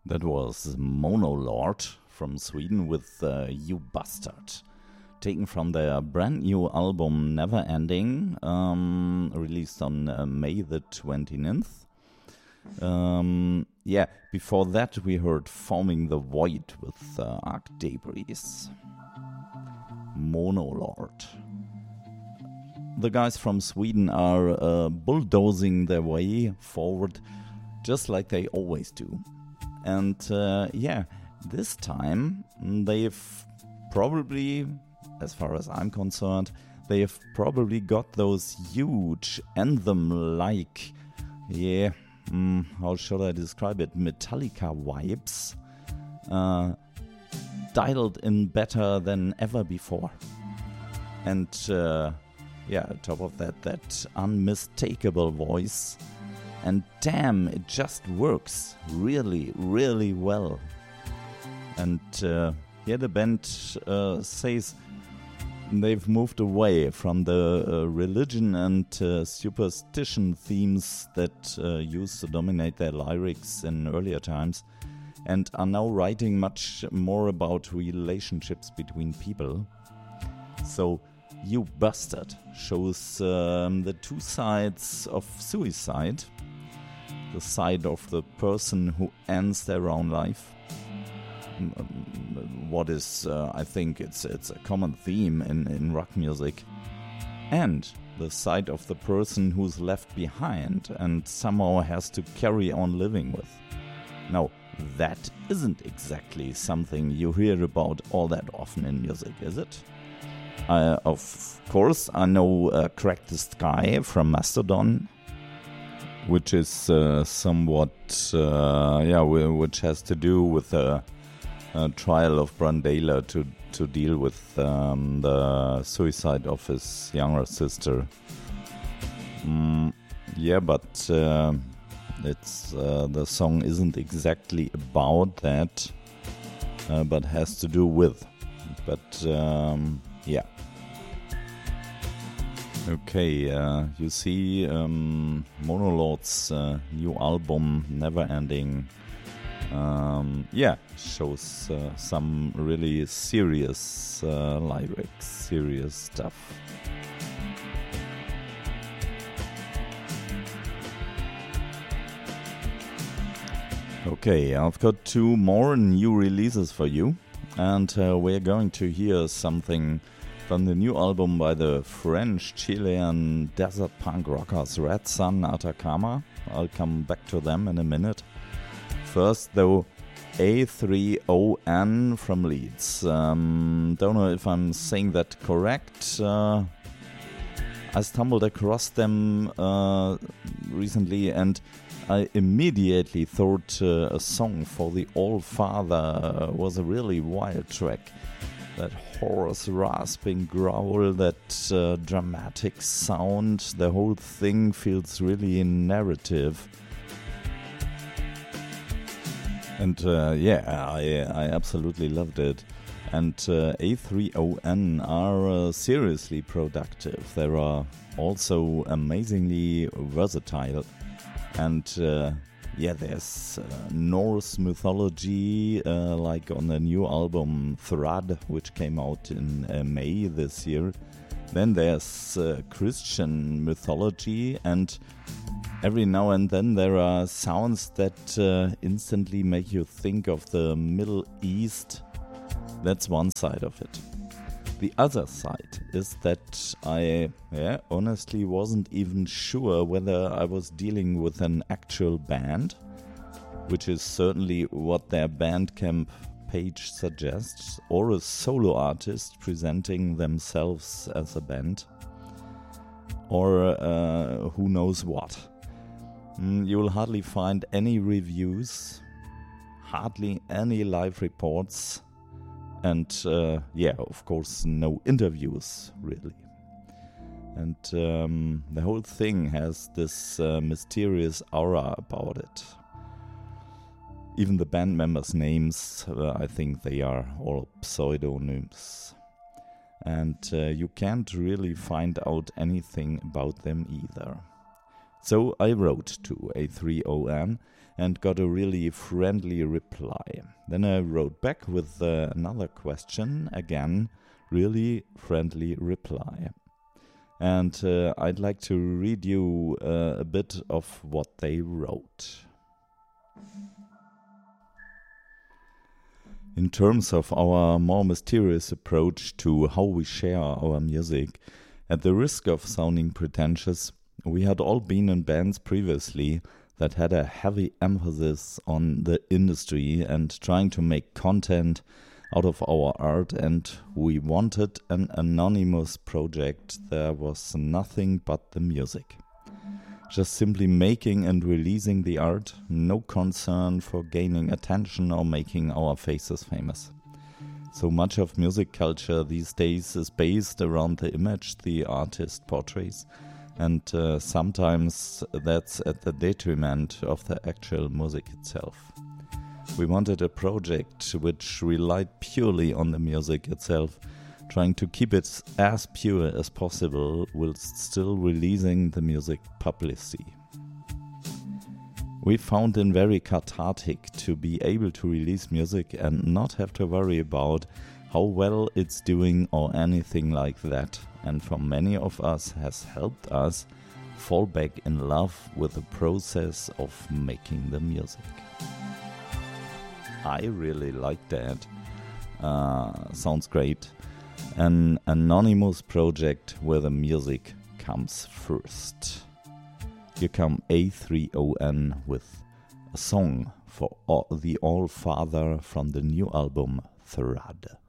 That was Monolord from Sweden with You Bastard, taken from their brand new album Never Ending, released on May the 29th. Before that we heard Forming the Void with Arc Debris. Monolord. The guys from Sweden are bulldozing their way forward just like they always do. And this time they've probably, as far as I'm concerned, they have probably got those huge anthem-like, how should I describe it, Metallica vibes, dialed in better than ever before. And on top of that unmistakable voice. And damn, it just works really, really well. And the band says they've moved away from the religion and superstition themes that used to dominate their lyrics in earlier times, and are now writing much more about relationships between people. So, You Bastard shows the two sides of suicide. The side of the person who ends their own life. What is, I think it's a common theme in rock music. And the side of the person who's left behind and somehow has to carry on living with. Now, that isn't exactly something you hear about all that often in music, is it? Of course, I know Crack the Sky from Mastodon, which is somewhat, which has to do with the trial of Brandela to deal with the suicide of his younger sister. But it's the song isn't exactly about that, but has to do with. But Okay, you see Monolord's new album, Never Ending, shows some really serious lyrics, serious stuff. Okay, I've got two more new releases for you, and we're going to hear something from the new album by the French-Chilean desert punk rockers Red Sun Atacama. I'll come back to them in a minute. First, though, A3ON from Leeds. Don't know if I'm saying that correct. I stumbled across them recently, and I immediately thought a song for the All-Father was a really wild track. That hoarse, rasping growl, that dramatic sound, the whole thing feels really narrative. And I absolutely loved it. And A3ON are seriously productive. They are also amazingly versatile. And there's Norse mythology, like on the new album Thrud, which came out in May this year. Then there's Christian mythology, and every now and then there are sounds that instantly make you think of the Middle East. That's one side of it. The other side is that I honestly wasn't even sure whether I was dealing with an actual band, which is certainly what their Bandcamp page suggests, or a solo artist presenting themselves as a band, or who knows what. You will hardly find any reviews, hardly any live reports, and of course no interviews really. And the whole thing has this mysterious aura about it. Even the band members' names, I think they are all pseudonyms. And you can't really find out anything about them either. So I wrote to A3ON and got a really friendly reply. Then I wrote back with another question, again, really friendly reply. And I'd like to read you a bit of what they wrote. In terms of our more mysterious approach to how we share our music, at the risk of sounding pretentious, we had all been in bands previously that had a heavy emphasis on the industry and trying to make content out of our art, and we wanted an anonymous project. There was nothing but the music. Just simply making and releasing the art, no concern for gaining attention or making our faces famous. So much of music culture these days is based around the image the artist portrays, and sometimes that's at the detriment of the actual music itself. We wanted a project which relied purely on the music itself, trying to keep it as pure as possible whilst still releasing the music publicly. We found it very cathartic to be able to release music and not have to worry about how well it's doing or anything like that, and for many of us has helped us fall back in love with the process of making the music. I really like that. Sounds great. An anonymous project where the music comes first. Here come A3ON with a song for the All-Father from the new album Thrud.